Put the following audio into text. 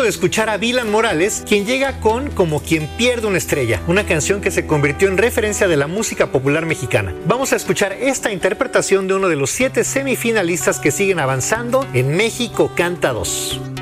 de escuchar a Dylan Morales, quien llega con Como quien pierde una estrella, una canción que se convirtió en referencia de la música popular mexicana. Vamos a escuchar esta interpretación de uno de los 7 semifinalistas que siguen avanzando en México Canta 2.